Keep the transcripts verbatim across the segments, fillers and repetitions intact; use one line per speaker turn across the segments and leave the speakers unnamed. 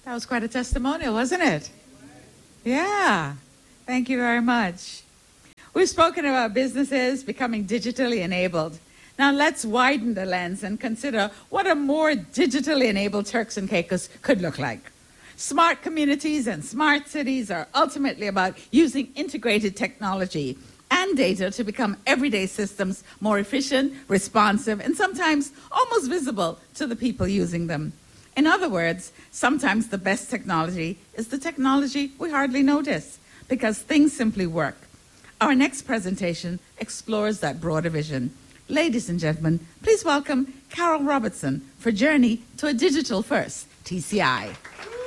That was quite a testimonial, wasn't it? Yeah. Thank you very much. We've spoken about businesses becoming digitally enabled. Now let's widen the lens and consider what a more digitally enabled Turks and Caicos could look like. Smart communities and smart cities are ultimately about using integrated technology and data to become everyday systems more efficient, responsive, and sometimes almost visible to the people using them. In other words, sometimes the best technology is the technology we hardly notice because things simply work. Our next presentation explores that broader vision. Ladies and gentlemen, please welcome Carol Robertson for Journey to a Digital First, T C I.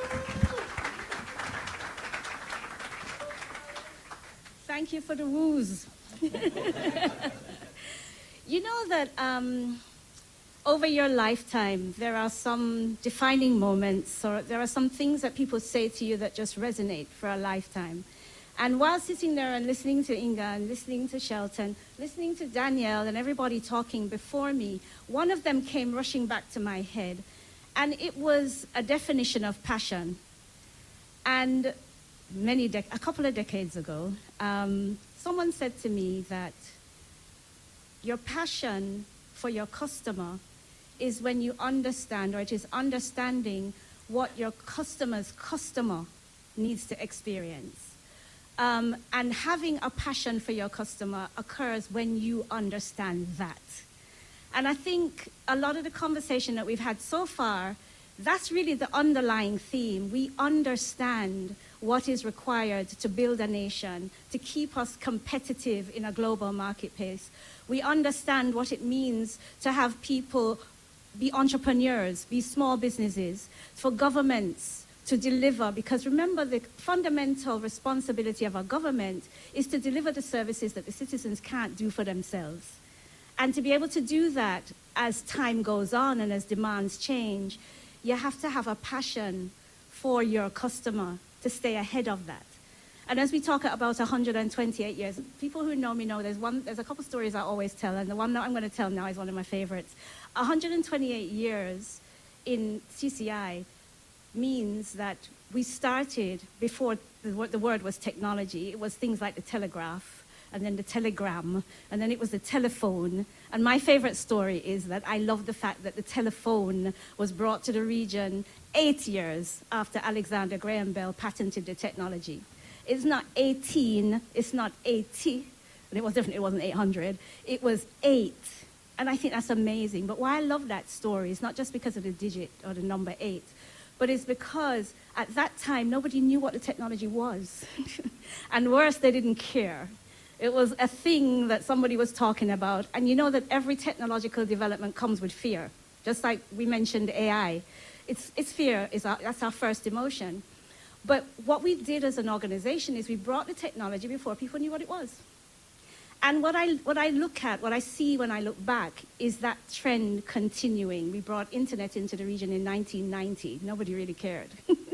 Thank you for the woos. You know that um, over your lifetime, there are some defining moments, or there are some things that people say to you that just resonate for a lifetime. And while sitting there and listening to Inga and listening to Shelton, listening to Danielle and everybody talking before me, one of them came rushing back to my head. And it was a definition of passion. And many a couple of decades ago, um, someone said to me that your passion for your customer is when you understand, or it is understanding what your customer's customer needs to experience. Um, and having a passion for your customer occurs when you understand that. And I think a lot of the conversation that we've had so far, that's really the underlying theme. We understand what is required to build a nation, to keep us competitive in a global marketplace. We understand what it means to have people be entrepreneurs, be small businesses, for governments to deliver, because remember, the fundamental responsibility of our government is to deliver the services that the citizens can't do for themselves. And to be able to do that as time goes on and as demands change, you have to have a passion for your customer to stay ahead of that. And as we talk about one hundred twenty-eight years, people who know me know there's one, there's a couple stories I always tell, and the one that I'm going to tell now is one of my favorites. one hundred twenty-eight years in T C I means that we started before the, the word was technology. It was things like the telegraph, and then the telegram, and then it was the telephone. And my favorite story is that I love the fact that the telephone was brought to the region eight years after Alexander Graham Bell patented the technology. It's not eighteen, it's not eighty, and it was definitely, it wasn't eight hundred, it was eight. And I think that's amazing. But why I love that story is not just because of the digit or the number eight, but it's because at that time, nobody knew what the technology was. And worse, they didn't care. It was a thing that somebody was talking about. And you know that every technological development comes with fear. Just like we mentioned A I. It's, it's fear, is our, that's our first emotion. But what we did as an organization is we brought the technology before people knew what it was. And what I, what I look at, what I see when I look back, is that trend continuing. We brought internet into the region in nineteen ninety. Nobody really cared.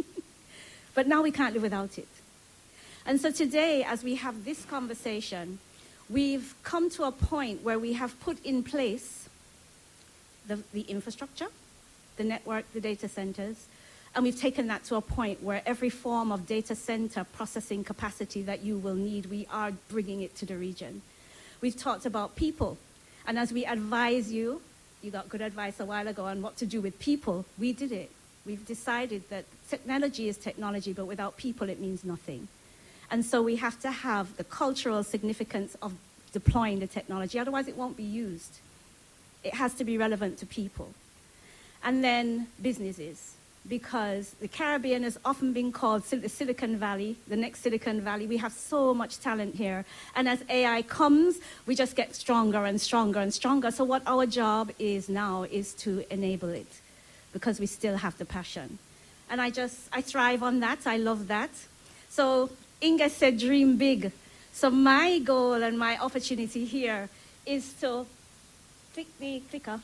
But now we can't live without it. And so today, as we have this conversation, we've come to a point where we have put in place the, the infrastructure, the network, the data centers, and we've taken that to a point where every form of data center processing capacity that you will need, we are bringing it to the region. We've talked about people, and as we advise you, you got good advice a while ago on what to do with people, we did it. We've decided that technology is technology, but without people it means nothing. And so we have to have the cultural significance of deploying the technology, otherwise it won't be used. It has to be relevant to people. And then businesses, because the Caribbean has often been called the Silicon Valley, the next Silicon Valley. We have so much talent here. And as A I comes, we just get stronger and stronger and stronger. So what our job is now is to enable it, because we still have the passion. And I just, I thrive on that. I love that. So Inga said, dream big. So my goal and my opportunity here is to click the clicker.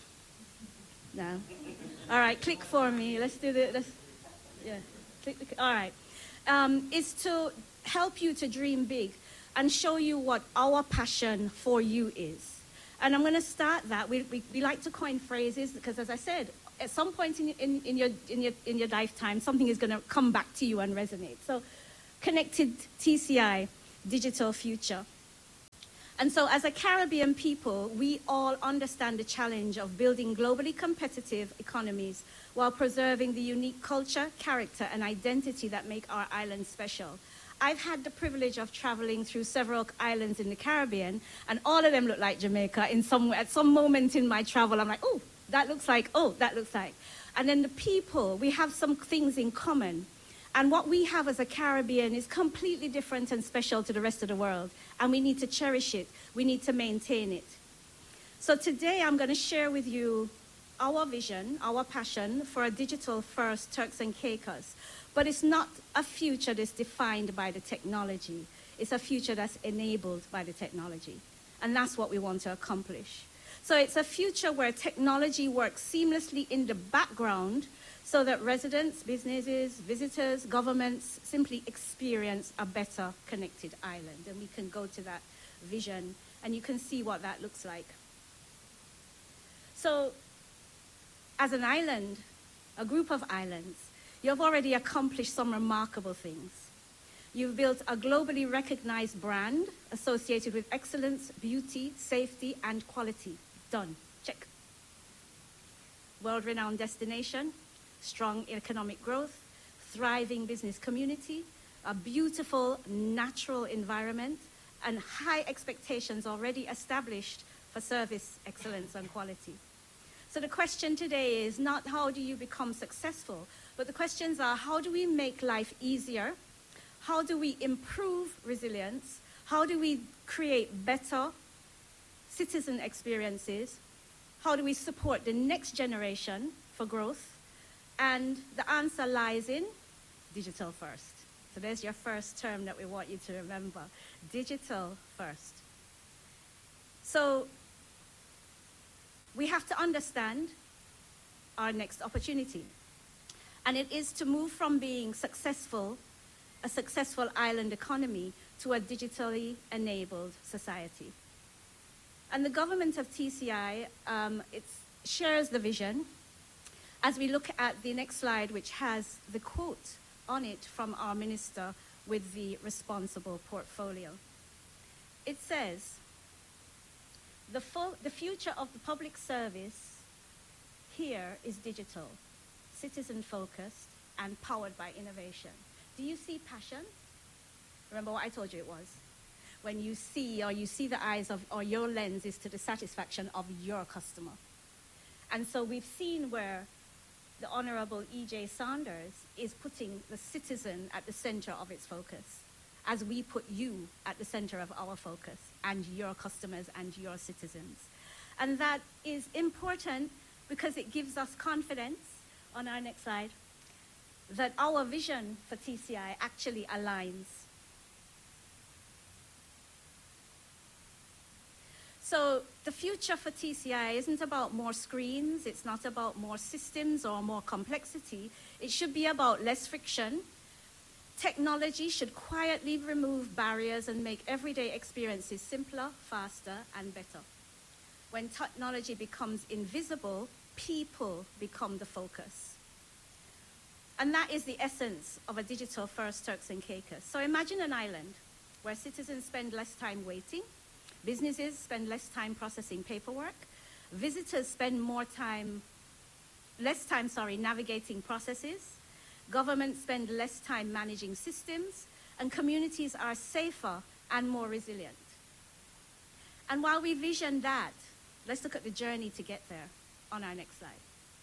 No. All right, click for me. Let's do the, let's, yeah, click, the, all right. Um, is to help you to dream big and show you what our passion for you is. And I'm going to start that. We, we, we like to coin phrases because, as I said, at some point in, in, in, your, in, your, in your lifetime, something is going to come back to you and resonate. So Connected T C I, digital future. And so as a Caribbean people, we all understand the challenge of building globally competitive economies while preserving the unique culture, character, and identity that make our island special. I've had the privilege of traveling through several islands in the Caribbean, and all of them look like Jamaica in some, at some moment in my travel. I'm like, oh, that looks like, oh, that looks like. And then the people, we have some things in common. And what we have as a Caribbean is completely different and special to the rest of the world. And we need to cherish it. We need to maintain it. So today I'm going to share with you our vision, our passion for a digital-first Turks and Caicos. But it's not a future that's defined by the technology. It's a future that's enabled by the technology. And that's what we want to accomplish. So it's a future where technology works seamlessly in the background so that residents, businesses, visitors, governments simply experience a better connected island. And we can go to that vision, and you can see what that looks like. So, as an island, a group of islands, you've already accomplished some remarkable things. You've built a globally recognized brand associated with excellence, beauty, safety, and quality. Done. Check. World-renowned destination, strong economic growth, thriving business community, a beautiful natural environment, and high expectations already established for service excellence and quality. So the question today is not how do you become successful, but the questions are how do we make life easier? How do we improve resilience? How do we create better citizen experiences? How do we support the next generation for growth? And the answer lies in digital first. So there's your first term that we want you to remember, digital first. So we have to understand our next opportunity. And it is to move from being successful, a successful island economy, to a digitally enabled society. And the government of T C I um, it shares the vision. As we look at the next slide, which has the quote on it from our minister with the responsible portfolio. It says, the, full, the future of the public service here is digital, citizen-focused, and powered by innovation. Do you see passion? Remember what I told you it was. When you see, or you see the eyes of, or your lens is to the satisfaction of your customer. And so we've seen where the Honorable E J Saunders is putting the citizen at the center of its focus, as we put you at the center of our focus, and your customers and your citizens. And that is important because it gives us confidence, on our next slide, that our vision for T C I actually aligns. So the future for T C I isn't about more screens, it's not about more systems or more complexity. It should be about less friction. Technology should quietly remove barriers and make everyday experiences simpler, faster, and better. When technology becomes invisible, people become the focus. And that is the essence of a digital-first Turks and Caicos. So imagine an island where citizens spend less time waiting, businesses spend less time processing paperwork, visitors spend more time, less time, sorry, navigating processes, governments spend less time managing systems, and communities are safer and more resilient. And while we vision that, let's look at the journey to get there on our next slide.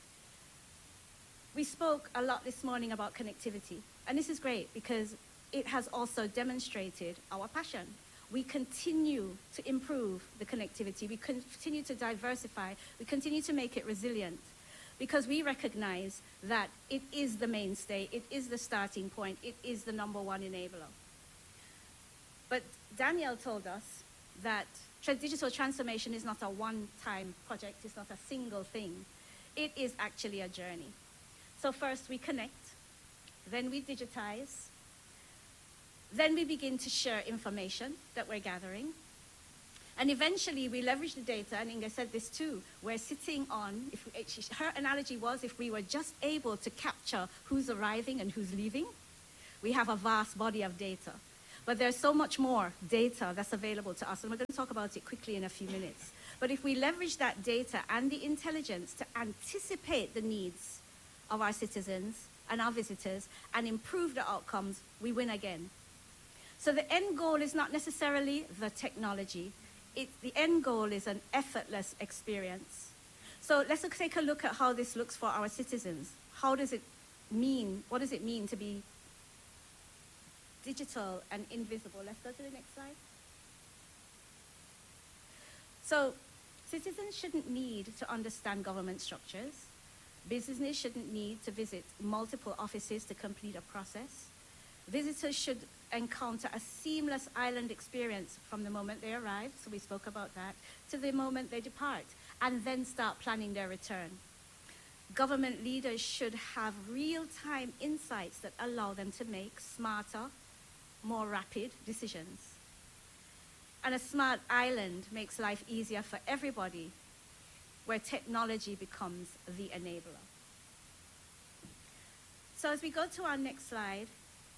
We spoke a lot this morning about connectivity, and this is great because it has also demonstrated our passion. We continue to improve the connectivity, we continue to diversify, we continue to make it resilient because we recognize that it is the mainstay, it is the starting point, it is the number one enabler. But Danielle told us that digital transformation is not a one-time project, it's not a single thing. It is actually a journey. So first we connect, then we digitize, then we begin to share information that we're gathering. And eventually, we leverage the data, and Inga said this too. We're sitting on, if we, her analogy was, if we were just able to capture who's arriving and who's leaving, we have a vast body of data. But there's so much more data that's available to us, and we're going to talk about it quickly in a few minutes. But if we leverage that data and the intelligence to anticipate the needs of our citizens and our visitors and improve the outcomes, we win again. So the end goal is not necessarily the technology. It, the end goal is an effortless experience. So let's take a look at how this looks for our citizens. How does it mean, what does it mean to be digital and invisible? Let's go to the next slide. So citizens shouldn't need to understand government structures. Business shouldn't need to visit multiple offices to complete a process. Visitors should encounter a seamless island experience from the moment they arrive, so we spoke about that, to the moment they depart, and then start planning their return. Government leaders should have real-time insights that allow them to make smarter, more rapid decisions. And a smart island makes life easier for everybody, where technology becomes the enabler. So as we go to our next slide,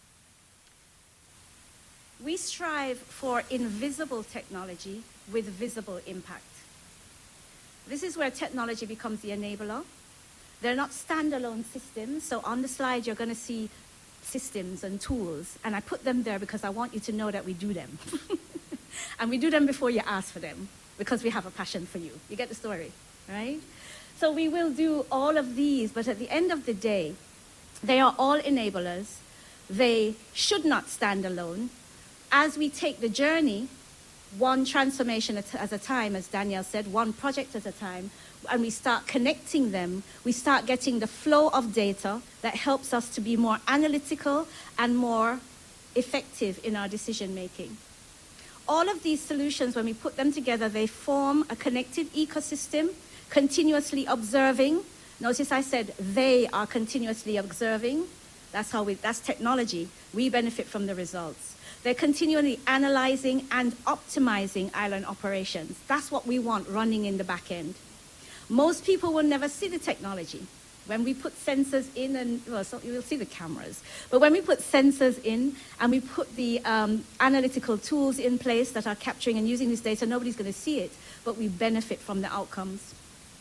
we strive for invisible technology with visible impact. This is where technology becomes the enabler. They're not standalone systems, so on the slide you're going to see systems and tools, and I put them there because I want you to know that we do them. And we do them before you ask for them, because we have a passion for you. You get the story, right? So we will do all of these, but at the end of the day, they are all enablers. They should not stand alone. As we take the journey, one transformation at a time, as Danielle said, one project at a time, and we start connecting them, we start getting the flow of data that helps us to be more analytical and more effective in our decision making. All of these solutions, when we put them together, they form a connected ecosystem, continuously observing. Notice I said they are continuously observing. That's how we, that's technology. We benefit from the results. They're continually analyzing and optimizing island operations. That's what we want running in the back end. Most people will never see the technology. When we put sensors in, and well, so you will see the cameras, but when we put sensors in and we put the um, analytical tools in place that are capturing and using this data, nobody's going to see it, but we benefit from the outcomes.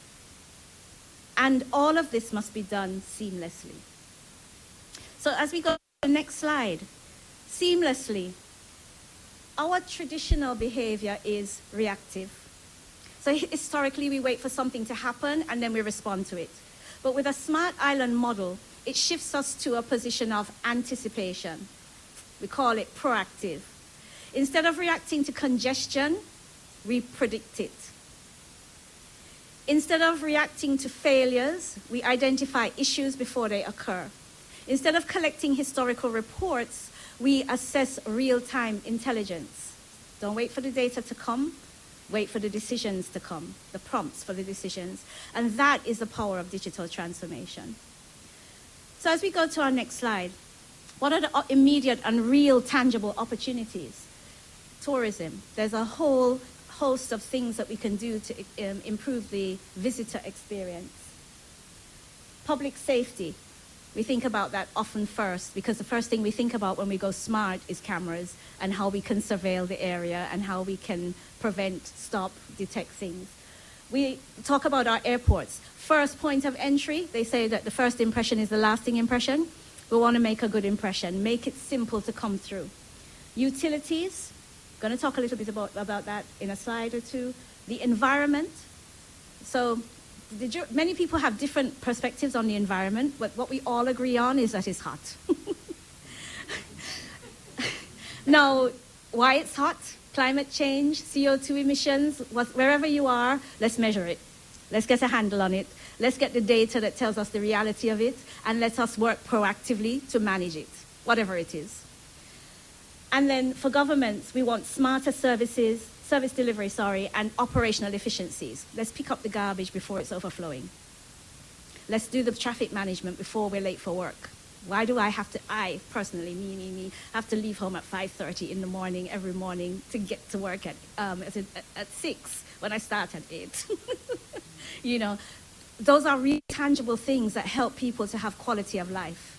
And all of this must be done seamlessly. So as we go to the next slide, seamlessly, our traditional behavior is reactive. So historically, we wait for something to happen and then we respond to it. But with a smart island model, it shifts us to a position of anticipation. We call it proactive. Instead of reacting to congestion, we predict it. Instead of reacting to failures, we identify issues before they occur. Instead of collecting historical reports, we assess real-time intelligence. Don't wait for the data to come. Wait for the decisions to come, the prompts for the decisions. And that is the power of digital transformation. So as we go to our next slide, what are the immediate and real tangible opportunities? Tourism. There's a whole host of things that we can do to um, improve the visitor experience. Public safety. We think about that often first, because the first thing we think about when we go smart is cameras and how we can surveil the area and how we can prevent, stop, detect things. We talk about our airports. First point of entry, they say that the first impression is the lasting impression. We want to make a good impression, make it simple to come through. Utilities, going to talk a little bit about, about that in a slide or two. The environment. So the, many people have different perspectives on the environment, but what we all agree on is that it's hot. Now, why it's hot? Climate change, C O two emissions, what, wherever you are, let's measure it. Let's get a handle on it. Let's get the data that tells us the reality of it, and let us work proactively to manage it, whatever it is. And then for governments, we want smarter services, service delivery, sorry, and operational efficiencies. Let's pick up the garbage before it's overflowing. Let's do the traffic management before we're late for work. Why do I have to, I personally, me, me, me, have to leave home at five thirty in the morning every morning to get to work at, um, at, at six when I start at eight? You know, those are really tangible things that help people to have quality of life.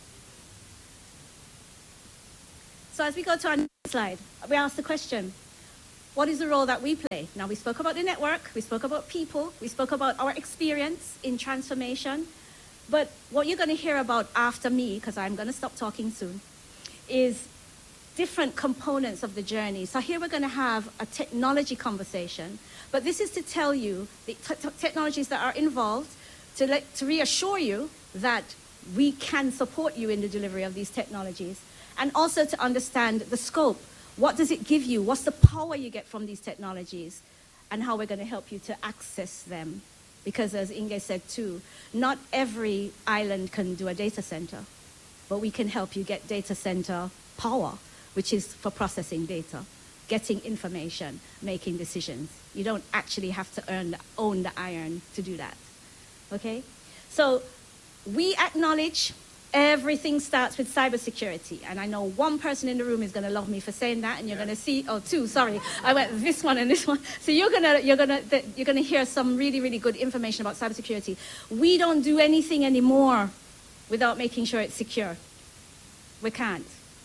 So as we go to our next slide, we ask the question, what is the role that we play? Now, we spoke about the network, we spoke about people, we spoke about our experience in transformation, but what you're going to hear about after me, because I'm going to stop talking soon, is different components of the journey. So here we're going to have a technology conversation, but this is to tell you the t- technologies that are involved, to, let, to reassure you that we can support you in the delivery of these technologies, and also to understand the scope. What does it give you? What's the power you get from these technologies? And how we're going to help you to access them. Because as Inge said too, not every island can do a data center, but we can help you get data center power, which is for processing data, getting information, making decisions. You don't actually have to earn, own the iron to do that. Okay? So we acknowledge everything starts with cybersecurity. And I know one person in the room is going to love me for saying that, and you're going to see, oh, two, sorry. I went this one and this one. So you're going to you're going to you're going to hear some really, really good information about cybersecurity. We don't do anything anymore without making sure it's secure. We can't.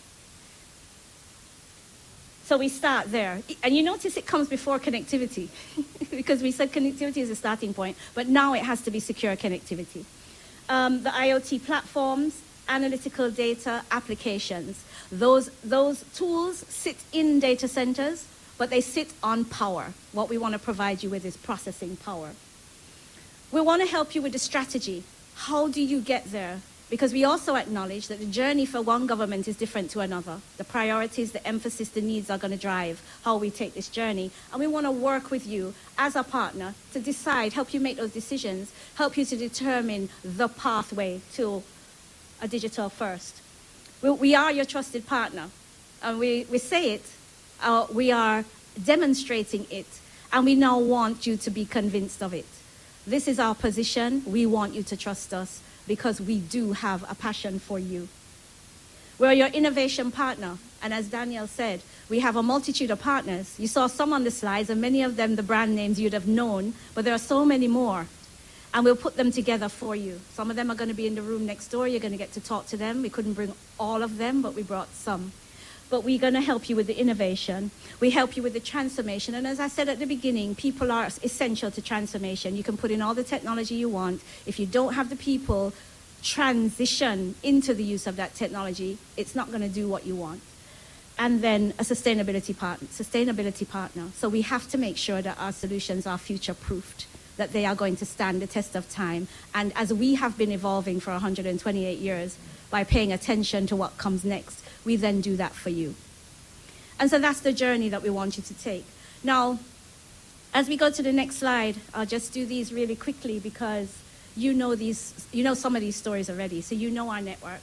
So we start there. And you notice it comes before connectivity because we said connectivity is a starting point, but now it has to be secure connectivity. Um, the IoT platforms, analytical data, applications. Those, those tools sit in data centers, but they sit on power. What we want to provide you with is processing power. We want to help you with the strategy. How do you get there? Because we also acknowledge that the journey for one government is different to another. The priorities, the emphasis, the needs are going to drive how we take this journey. And we want to work with you as a partner to decide, help you make those decisions, help you to determine the pathway to a digital first. We, we are your trusted partner. And we, we say it, uh, we are demonstrating it, and we now want you to be convinced of it. This is our position. We want you to trust us, because we do have a passion for you. We're your innovation partner, and as Daniel said, we have a multitude of partners. You saw some on the slides, and many of them, the brand names you'd have known, but there are so many more, and we'll put them together for you. Some of them are going to be in the room next door. You're going to get to talk to them. We couldn't bring all of them, but we brought some. But we're going to help you with the innovation. We help you with the transformation. And as I said at the beginning, people are essential to transformation. You can put in all the technology you want. If you don't have the people transition into the use of that technology, it's not going to do what you want. And then a sustainability partner, sustainability partner. So we have to make sure that our solutions are future-proofed, that they are going to stand the test of time. And as we have been evolving for one hundred twenty-eight years, by paying attention to what comes next, we then do that for you. And so that's the journey that we want you to take. Now, as we go to the next slide, I'll just do these really quickly because you know these, you know some of these stories already, so you know our network.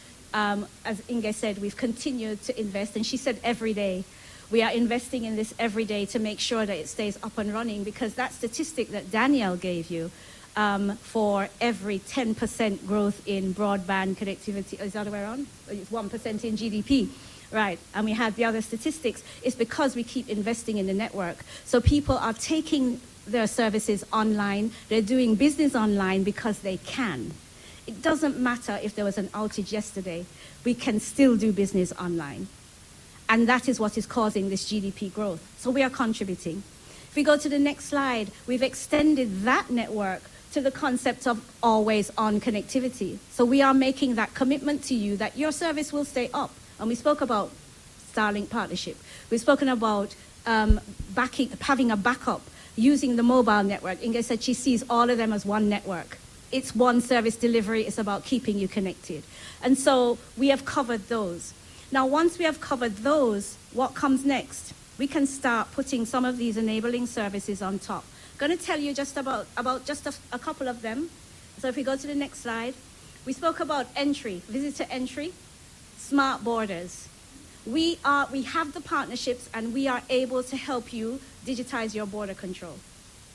Um, as Inge said, we've continued to invest, and she said every day. We are investing in this every day to make sure that it stays up and running, because that statistic that Danielle gave you, Um, for every ten percent growth in broadband connectivity, is that the way around? It's one percent in G D P, right? And we have the other statistics. It's because we keep investing in the network. So people are taking their services online. They're doing business online because they can. It doesn't matter if there was an outage yesterday. We can still do business online. And that is what is causing this G D P growth. So we are contributing. If we go to the next slide, we've extended that network to the concept of always-on connectivity. So we are making that commitment to you that your service will stay up. And we spoke about Starlink partnership. We've spoken about um, backing, having a backup, using the mobile network. Inge said she sees all of them as one network. It's one service delivery. It's about keeping you connected. And so we have covered those. Now, once we have covered those, what comes next? We can start putting some of these enabling services on top. I'm going to tell you just about, about just a, a couple of them. So if we go to the next slide, we spoke about entry, visitor entry, smart borders. We, are, we have the partnerships, and we are able to help you digitize your border control.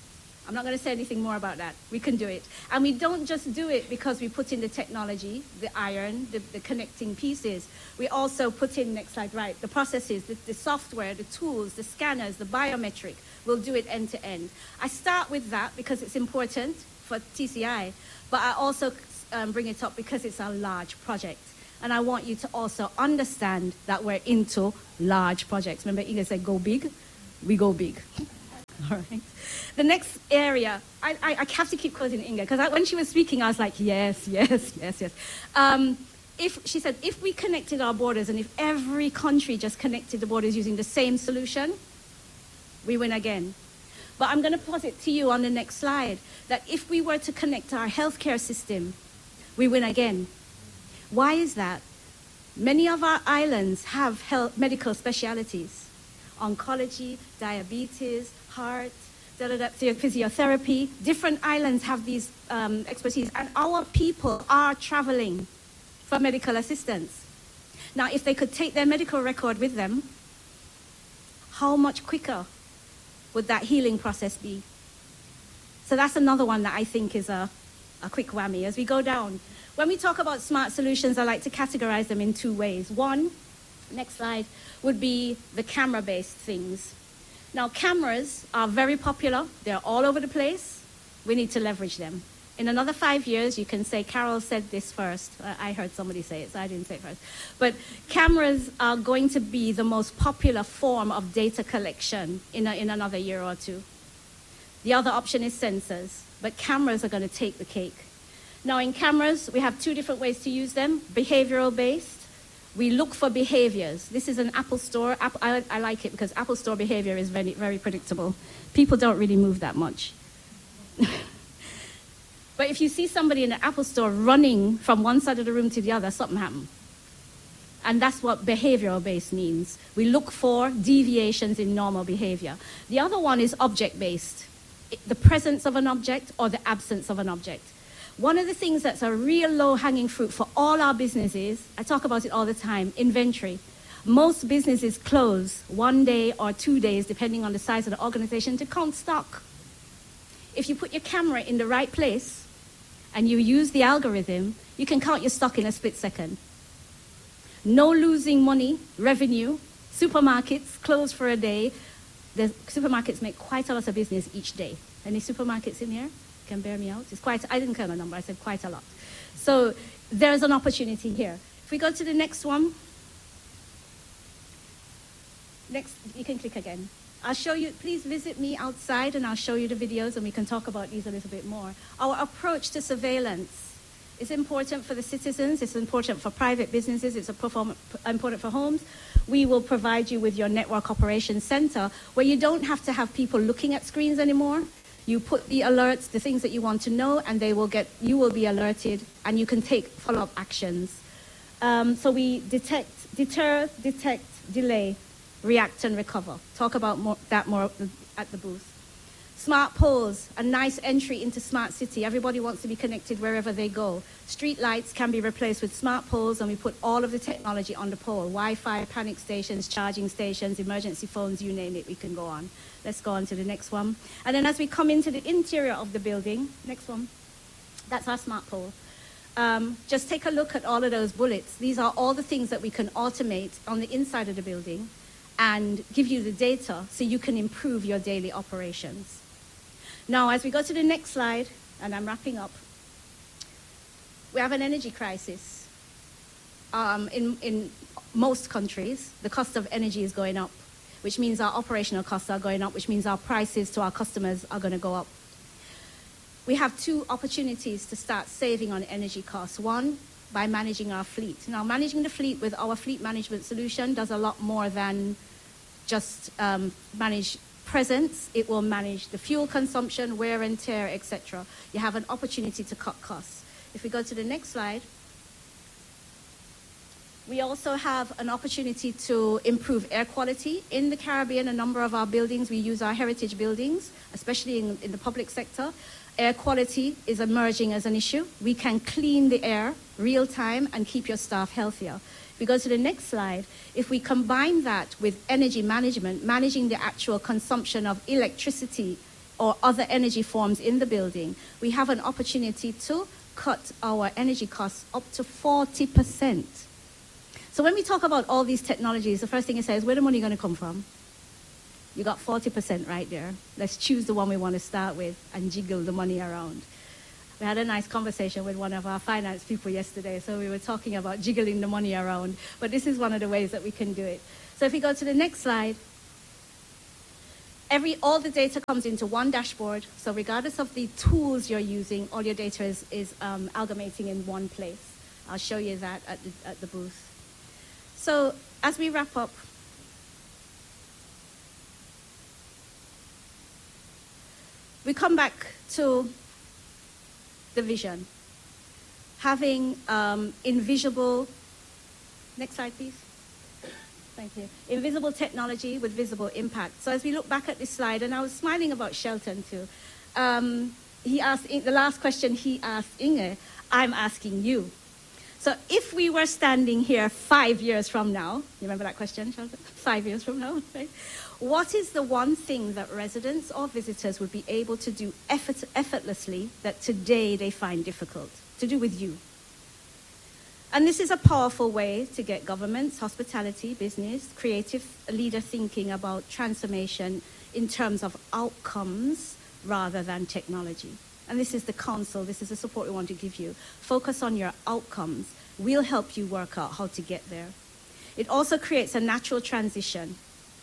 I'm not going to say anything more about that. We can do it. And we don't just do it because we put in the technology, the iron, the, the connecting pieces. We also put in, next slide, right, the processes, the, the software, the tools, the scanners, the biometric. We'll do it end to end. I start with that because it's important for T C I, but I also um, bring it up because it's a large project. And I want you to also understand that we're into large projects. Remember, Inga said, go big? We go big. All right. The next area, I, I, I have to keep quoting Inga, because when she was speaking, I was like, yes, yes, yes, yes. Um, if, she said, if we connected our borders and if every country just connected the borders using the same solution, we win again. But I'm going to posit to you on the next slide that if we were to connect our healthcare system, we win again. Why is that? Many of our islands have health, medical specialties. Oncology, diabetes, heart, da, da, da, physiotherapy. Different islands have these um, expertise, and our people are traveling for medical assistance. Now, if they could take their medical record with them, how much quicker would that healing process be? So that's another one that I think is a, a quick whammy. As we go down, when we talk about smart solutions, I like to categorize them in two ways. One, next slide, would be the camera-based things. Now, cameras are very popular. They're all over the place. We need to leverage them. In another five years, you can say, Carol said this first. I heard somebody say it, so I didn't say it first. But cameras are going to be the most popular form of data collection in, a, in another year or two. The other option is sensors, but cameras are going to take the cake. Now, in cameras, we have two different ways to use them. Behavioral-based. We look for behaviors. This is an Apple Store. Apple, I, I like it because Apple Store behavior is very, very predictable. People don't really move that much. But if you see somebody in the Apple Store running from one side of the room to the other, something happened. And that's what behavioral-based means. We look for deviations in normal behavior. The other one is object-based. The presence of an object or the absence of an object. One of the things that's a real low-hanging fruit for all our businesses, I talk about it all the time, inventory. Most businesses close one day or two days, depending on the size of the organization, to count stock. If you put your camera in the right place and you use the algorithm, you can count your stock in a split second. No losing money, revenue. Supermarkets close for a day. The supermarkets make quite a lot of business each day. Any supermarkets in here? Can bear me out? It's quite, I didn't count a number, I said quite a lot. So there's an opportunity here. If we go to the next one. Next, you can click again. I'll show you, please visit me outside and I'll show you the videos and we can talk about these a little bit more. Our approach to surveillance is important for the citizens, it's important for private businesses, it's important for homes. We will provide you with your network operations center where you don't have to have people looking at screens anymore. You put the alerts, the things that you want to know, and they will get, you will be alerted and you can take follow-up actions. Um, so we detect, deter, detect, delay, react and recover. Talk about more, that more at the booth. Smart poles, a nice entry into smart city. Everybody wants to be connected wherever they go. Street lights can be replaced with smart poles and we put all of the technology on the pole. Wi-Fi, panic stations, charging stations, emergency phones, you name it, we can go on. Let's go on to the next one. And then as we come into the interior of the building, next one, that's our smart pole. Um, just take a look at all of those bullets. These are all the things that we can automate on the inside of the building and give you the data so you can improve your daily operations. Now, as we go to the next slide, and I'm wrapping up, we have an energy crisis. Um, in, in most countries, the cost of energy is going up, which means our operational costs are going up, which means our prices to our customers are going to go up. We have two opportunities to start saving on energy costs. One, by managing our fleet. Now, managing the fleet with our fleet management solution does a lot more than just um, manage presence. It will manage the fuel consumption, wear and tear, et cetera. You have an opportunity to cut costs. If we go to the next slide, we also have an opportunity to improve air quality. In the Caribbean, a number of our buildings, we use our heritage buildings, especially in, in the public sector. Air quality is emerging as an issue. We can clean the air real time and keep your staff healthier. If we go to the next slide, if we combine that with energy management, managing the actual consumption of electricity or other energy forms in the building, we have an opportunity to cut our energy costs up to forty percent. So when we talk about all these technologies, the first thing it says, where the money going to come from? You got forty percent right there. Let's choose the one we want to start with and jiggle the money around. We had a nice conversation with one of our finance people yesterday, so we were talking about jiggling the money around, but this is one of the ways that we can do it. So if we go to the next slide, every, all the data comes into one dashboard, so regardless of the tools you're using, all your data is, is um, amalgamating in one place. I'll show you that at the, at the booth. So as we wrap up, we come back to the vision. Having um, invisible, next slide please. Thank you. Invisible technology with visible impact. So as we look back at this slide, and I was smiling about Shelton too, um, he asked, the last question he asked Inge, I'm asking you. So if we were standing here five years from now, you remember that question, Shelton? Five years from now, right? What is the one thing that residents or visitors would be able to do effort, effortlessly that today they find difficult to do with you? And this is a powerful way to get governments, hospitality, business, creative leader thinking about transformation in terms of outcomes rather than technology. And this is the counsel, this is the support we want to give you. Focus on your outcomes. We'll help you work out how to get there. It also creates a natural transition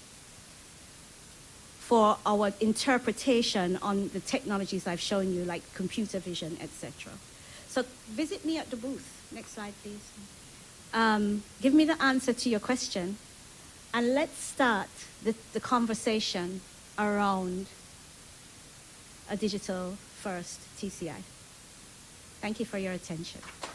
for our interpretation on the technologies I've shown you, like computer vision, et cetera. So visit me at the booth. Next slide, please. Um, give me the answer to your question, and let's start the, the conversation around a digital-first T C I. Thank you for your attention.